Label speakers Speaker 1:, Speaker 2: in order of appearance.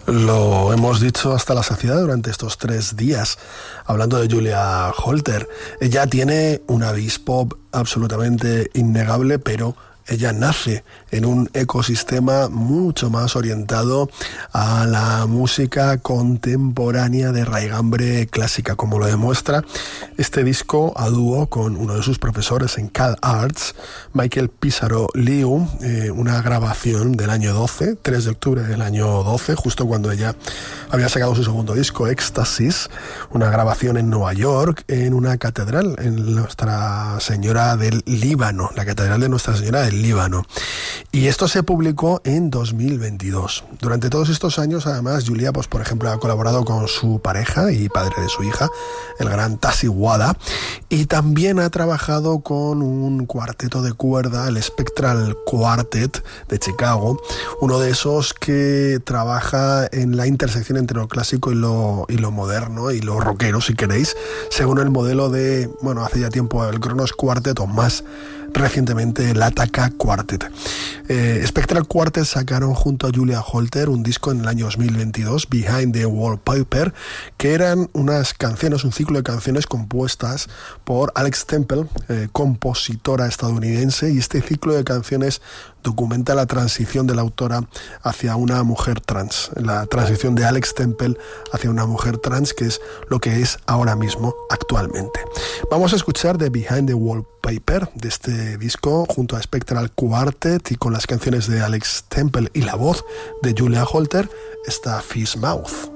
Speaker 1: Lo hemos dicho hasta la saciedad durante estos 3 días, hablando de Julia Holter. Ella tiene una vis pop absolutamente innegable, pero ella nace en un ecosistema mucho más orientado a la música contemporánea de raigambre clásica, como lo demuestra este disco a dúo con uno de sus profesores en Cal Arts, Michael Pissarro Liu, una grabación del año 12, 3 de octubre del año 12, justo cuando ella había sacado su segundo disco, Éxtasis, una grabación en Nueva York, en una catedral, en Nuestra Señora del Líbano, la catedral de Nuestra Señora del Líbano. Y esto se publicó en 2022. Durante todos estos años, además, Julia, pues por ejemplo, ha colaborado con su pareja y padre de su hija, el gran Tasi Wada, y también ha trabajado con un cuarteto de cuerda, el Spectral Quartet de Chicago, uno de esos que trabaja en la intersección entre lo clásico y lo moderno y lo rockero, si queréis, según el modelo de, bueno, hace ya tiempo el Kronos Quartet, o más recientemente el Attaka Quartet. Spectral Quartet sacaron junto a Julia Holter un disco en el año 2022, Behind the Wallpaper, que eran unas canciones, un ciclo de canciones compuestas por Alex Temple, compositora estadounidense, y este ciclo de canciones documenta la transición de la autora hacia una mujer trans, la transición de Alex Temple hacia una mujer trans, que es lo que es ahora mismo, actualmente. Vamos a escuchar de Behind the Wallpaper, de este disco, junto a Spectral Quartet, y con las canciones de Alex Temple y la voz de Julia Holter, está Fish Mouth.